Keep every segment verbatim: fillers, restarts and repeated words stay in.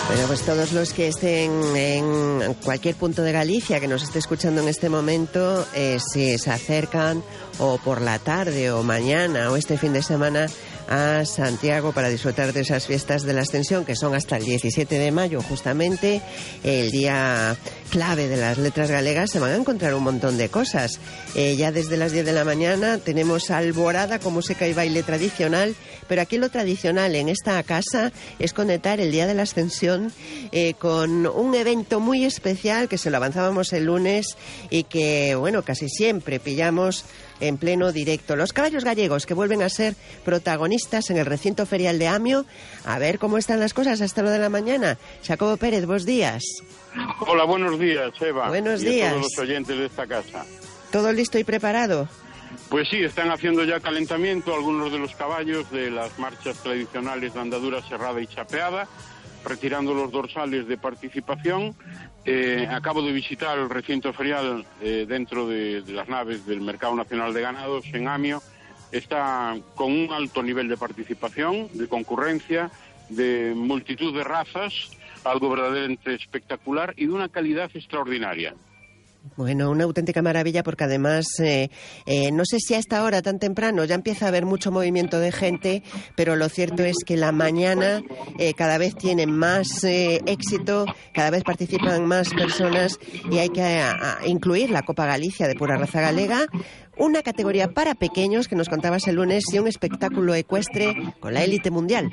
Bueno, pues todos los que estén en cualquier punto de Galicia, que nos esté escuchando en este momento, eh, si se acercan o por la tarde o mañana o este fin de semana a Santiago para disfrutar de esas fiestas de la Ascensión, que son hasta el diecisiete de mayo, justamente el día clave de las letras galegas, se van a encontrar un montón de cosas. Eh, ya desde las diez de la mañana tenemos alborada con música y baile tradicional, pero aquí lo tradicional en esta casa es conectar el día de la Ascensión eh, con un evento muy especial que se lo avanzábamos el lunes y que, bueno, casi siempre pillamos en pleno directo. Los caballos gallegos, que vuelven a ser protagonistas en el recinto ferial de Amio. A ver cómo están las cosas hasta lo de la mañana. Jacobo Pérez, buenos días. Hola, buenos días, Eva. Buenos y días. a todos los oyentes de esta casa. ¿Todo listo y preparado? Pues sí, están haciendo ya calentamiento algunos de los caballos de las marchas tradicionales de andadura cerrada y chapeada, retirando los dorsales de participación. Eh, acabo de visitar el recinto ferial eh, dentro de, de las naves del Mercado Nacional de Ganados en Amio. Está con un alto nivel de participación, de concurrencia, de multitud de razas, algo verdaderamente espectacular y de una calidad extraordinaria. Bueno, una auténtica maravilla porque además, eh, eh, no sé si a esta hora tan temprano ya empieza a haber mucho movimiento de gente, pero lo cierto es que la mañana eh, cada vez tiene más eh, éxito, cada vez participan más personas y hay que a, a incluir la Copa Galicia de pura raza galega, una categoría para pequeños que nos contabas el lunes y un espectáculo ecuestre con la élite mundial.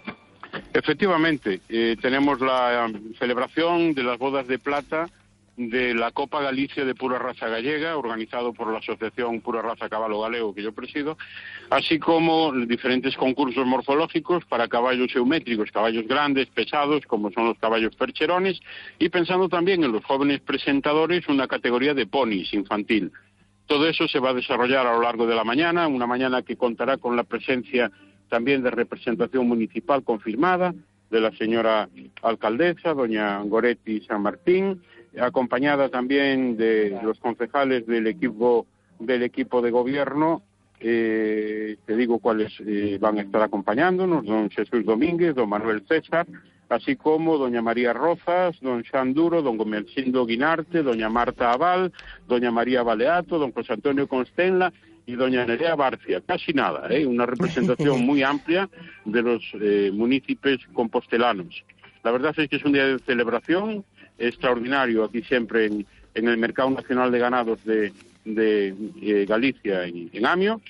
Efectivamente, eh, tenemos la um, celebración de las bodas de plata de la Copa Galicia de pura raza gallega, organizado por la Asociación Pura Raza Caballo Galego, que yo presido, así como diferentes concursos morfológicos para caballos geométricos, caballos grandes, pesados, como son los caballos percherones, y pensando también en los jóvenes presentadores, una categoría de ponis infantil. Todo eso se va a desarrollar a lo largo de la mañana, una mañana que contará con la presencia también de representación municipal confirmada, de la señora alcaldesa, doña Goretti San Martín, acompañada también de los concejales del equipo del equipo de gobierno. Eh, te digo cuáles eh, van a estar acompañándonos: don Jesús Domínguez, don Manuel César, así como doña María Rozas, don Xan Duro, don Gomercindo Guinarte, doña Marta Aval, doña María Baleato, don José Antonio Constenla y doña Nerea Barcia. Casi nada, ¿eh? Una representación muy amplia de los eh, municipios compostelanos. La verdad es que es un día de celebración extraordinario aquí siempre en, en el Mercado Nacional de Ganados de, de eh, Galicia, en, en Amio,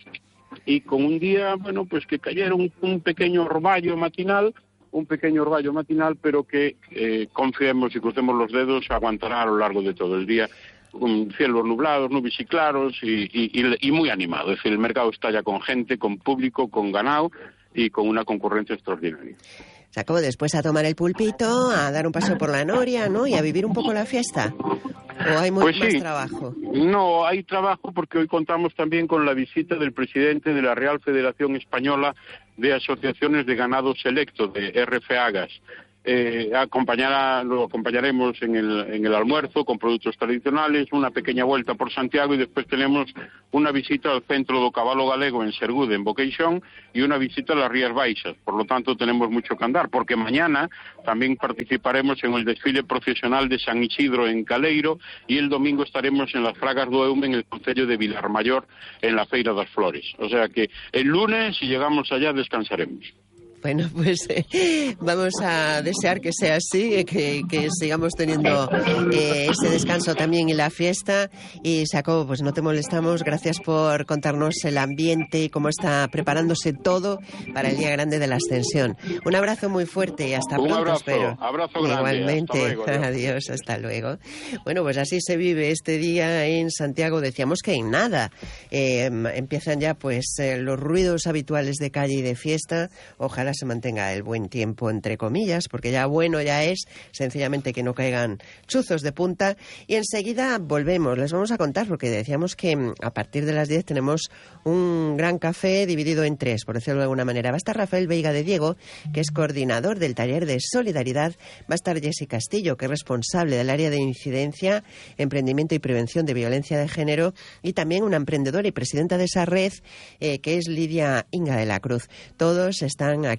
y con un día, bueno, pues que cayera un, un pequeño orvallo matinal, un pequeño orvallo matinal, pero que eh, confiemos y crucemos los dedos, aguantará a lo largo de todo el día, con cielos nublados, nubes y claros, y, y, y, y muy animado. Es decir, el mercado está ya con gente, con público, con ganado y con una concurrencia extraordinaria. Jacobo, después a tomar el pulpito, a dar un paseo por la noria, ¿no? Y a vivir un poco la fiesta. ¿O hay muy, pues sí, más trabajo? No, hay trabajo porque hoy contamos también con la visita del presidente de la Real Federación Española de Asociaciones de Ganado Selecto, de R F Agas. Eh, acompañará, lo acompañaremos en el, en el almuerzo con productos tradicionales, una pequeña vuelta por Santiago y después tenemos una visita al Centro do Caballo Galego en Sergude, en Boqueixón, y una visita a las Rías Baixas. Por lo tanto, tenemos mucho que andar, porque mañana también participaremos en el desfile procesional de San Isidro en Caleiro y el domingo estaremos en las Fragas do Eume, en el concello de Vilarmayor, en la Feira das Flores. O sea que el lunes, si llegamos allá, descansaremos. Bueno, pues eh, vamos a desear que sea así, que, que sigamos teniendo eh, ese descanso también y la fiesta. Y Jacobo, pues no te molestamos, gracias por contarnos el ambiente y cómo está preparándose todo para el día grande de la Ascensión. Un abrazo muy fuerte y hasta Un pronto, abrazo, espero. abrazo grande. Igualmente, hasta luego, adiós. adiós, hasta luego. Bueno, pues así se vive este día en Santiago. Decíamos que en nada eh, empiezan ya pues eh, los ruidos habituales de calle y de fiesta. Ojalá se mantenga el buen tiempo, entre comillas, porque ya bueno ya es sencillamente que no caigan chuzos de punta. Y enseguida volvemos, les vamos a contar, porque decíamos que a partir de las diez tenemos un gran café dividido en tres, por decirlo de alguna manera. Va a estar Rafael Veiga de Diego, que es coordinador del taller de solidaridad. Va a estar Jessy Castillo, que es responsable del área de incidencia, emprendimiento y prevención de violencia de género, y también una emprendedora y presidenta de esa red, eh, que es Lidia Inga de la Cruz. Todos están aquí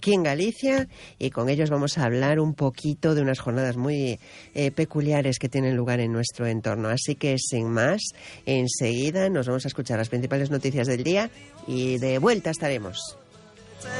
aquí en Galicia, y con ellos vamos a hablar un poquito de unas jornadas muy eh, peculiares que tienen lugar en nuestro entorno. Así que, sin más, enseguida nos vamos a escuchar las principales noticias del día y de vuelta estaremos.